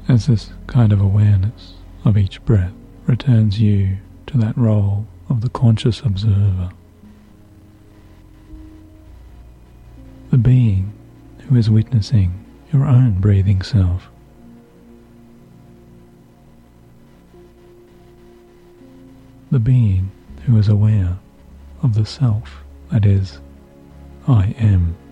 as this kind of awareness of each breath returns you to that role of the conscious observer, the being who is witnessing your own breathing self. The being who is aware of the self that is, I am.